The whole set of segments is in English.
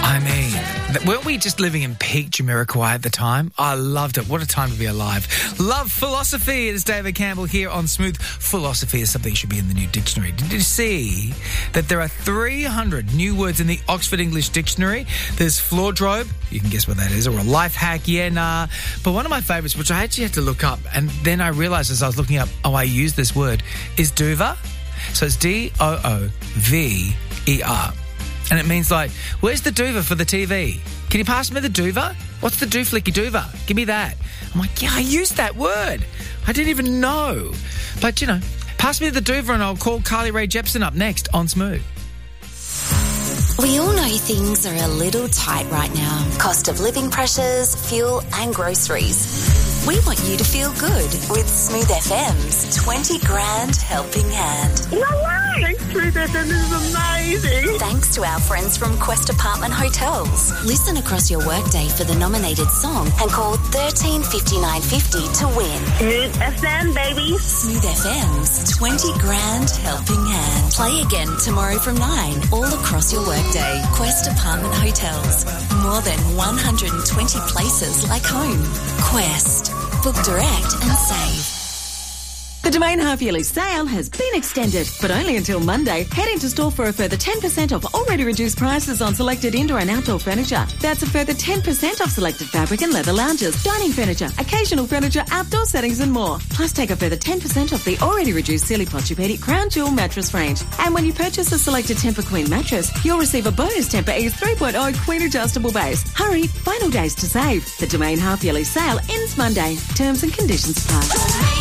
I mean, weren't we just living in peak Jamiroquai at the time? I loved it. What a time to be alive. Love philosophy. It is David Campbell here on Smooth. Philosophy is something that should be in the new dictionary. Did you see that there are 300 new words in the Oxford English Dictionary? There's floordrobe. You can guess what that is. Or a life hack. Yeah, nah. But one of my favourites, which I actually had to look up, and then I realised as I was looking up, I use this word, is dover. So it's Doover. And it means like, where's the doover for the TV? Can you pass me the doover? What's the dooflicky doover? Give me that. I'm like, yeah, I used that word. I didn't even know. But, you know, pass me the doover and I'll call Carly Rae Jepsen up next on Smooth. We all know things are a little tight right now. Cost of living pressures, fuel and groceries. We want you to feel good with Smooth FM's 20 grand helping hand. No way! Smooth FM is amazing. Thanks to our friends from Quest Apartment Hotels. Listen across your workday for the nominated song and call 13 5950 to win. Smooth FM, baby. Smooth FM's 20 grand helping hand. Play again tomorrow from 9 all across your workday. Quest Apartment Hotels. More than 120 places like home. Quest. Book direct and save. The Domain half-yearly sale has been extended, but only until Monday. Head into store for a further 10% off already reduced prices on selected indoor and outdoor furniture. That's a further 10% off selected fabric and leather lounges, dining furniture, occasional furniture, outdoor settings and more. Plus take a further 10% off the already reduced Silly Pochopedi Crown Jewel mattress range. And when you purchase a selected Tempur Queen mattress, you'll receive a bonus Tempur Ease 3.0 Queen adjustable base. Hurry, final days to save. The Domain half-yearly sale ends Monday. Terms and conditions apply.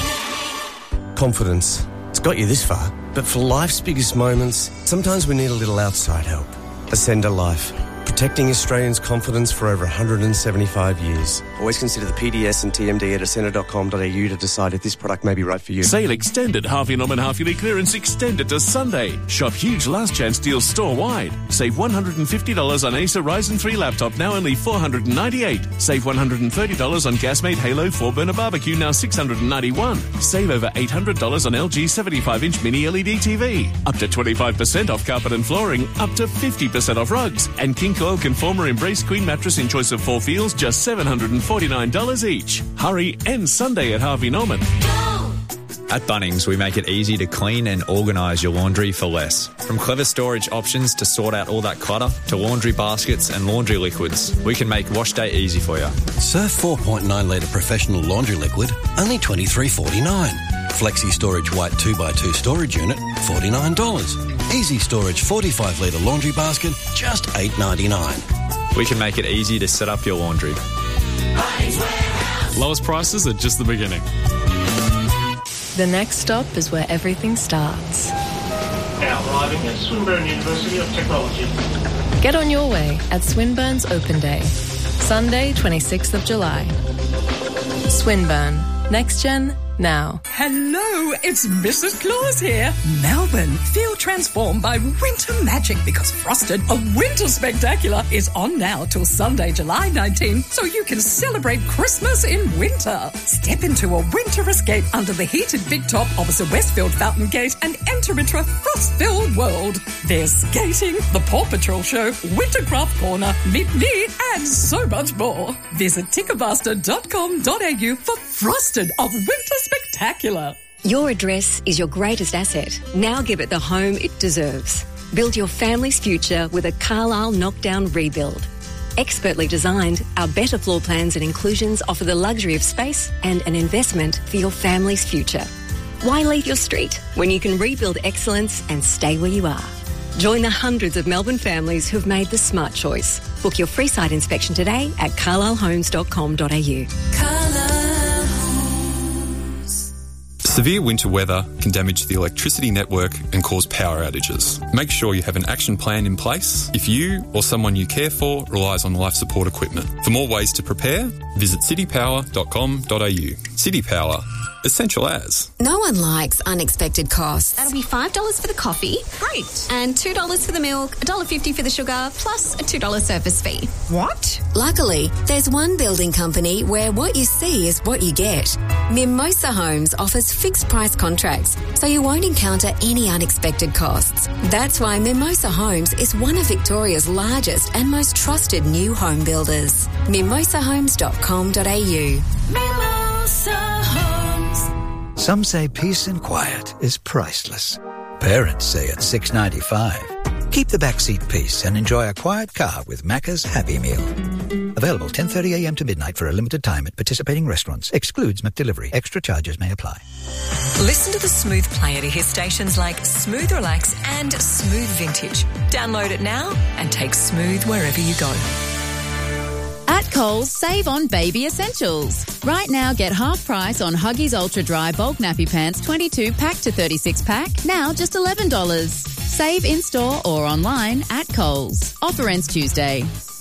Confidence. It's got you this far, but for life's biggest moments, sometimes we need a little outside help. Ascender Life. Protecting Australians' confidence for over 175 years. Always consider the PDS and TMD at ascender.com.au to decide if this product may be right for you. Sale extended. Harvey Norman half-yearly clearance extended to Sunday. Shop huge last chance deals store-wide. Save $150 on Acer Ryzen 3 laptop, now only $498. Save $130 on Gasmate Halo 4-burner barbecue, now $691. Save over $800 on LG 75-inch mini LED TV. Up to 25% off carpet and flooring. Up to 50% off rugs. And King Coil Conformer Embrace Queen mattress in choice of 4 feels, just $749 each. Hurry, end Sunday at Harvey Norman. At Bunnings, we make it easy to clean and organise your laundry for less. From clever storage options to sort out all that clutter, to laundry baskets and laundry liquids, we can make wash day easy for you. Surf 4.9 litre professional laundry liquid, only $23.49. Flexi Storage White 2x2 storage unit, $49. Easy Storage 45 litre laundry basket, just $8.99. We can make it easy to set up your laundry. Lowest prices are just the beginning. The next stop is where everything starts. Now arriving at Swinburne University of Technology. Get on your way at Swinburne's Open Day, Sunday, 26th of July. Swinburne. Next Gen, now. Hello, it's Mrs. Claus here. Melbourne, feel transformed by winter magic because Frosted, a winter spectacular, is on now till Sunday, July 19, so you can celebrate Christmas in winter. Step into a winter escape under the heated big top opposite Westfield Fountain Gate and enter into a frost-filled world. There's skating, the Paw Patrol show, Wintercraft Corner, Meet Me, and so much more. Visit Ticketmaster.com.au for Frosted, a winter spectacular. Your address is your greatest asset. Now give it the home it deserves. Build your family's future with a Carlisle knockdown rebuild. Expertly designed, our better floor plans and inclusions offer the luxury of space and an investment for your family's future. Why leave your street when you can rebuild excellence and stay where you are? Join the hundreds of Melbourne families who've made the smart choice. Book your free site inspection today at carlislehomes.com.au. Severe winter weather can damage the electricity network and cause power outages. Make sure you have an action plan in place if you or someone you care for relies on life support equipment. For more ways to prepare, visit citypower.com.au. City Power. Essential as. No one likes unexpected costs. That'll be $5 for the coffee. Great. And $2 for the milk, $1.50 for the sugar, plus a $2 service fee. What? Luckily, there's one building company where what you see is what you get. Mimosa Homes offers fixed price contracts, so you won't encounter any unexpected costs. That's why Mimosa Homes is one of Victoria's largest and most trusted new home builders. mimosahomes.com.au. Mimosa Homes. Some say peace and quiet is priceless. Parents say it's $6.95. Keep the backseat peace and enjoy a quiet car with Macca's Happy Meal. Available 10:30am to midnight for a limited time at participating restaurants. Excludes McDelivery. Extra charges may apply. Listen to the Smooth Player to hear stations like Smooth Relax and Smooth Vintage. Download it now and take Smooth wherever you go. At Coles, save on baby essentials. Right now, get half price on Huggies Ultra Dry Bulk Nappy Pants 22 pack to 36 pack, now just $11. Save in-store or online at Coles. Offer ends Tuesday.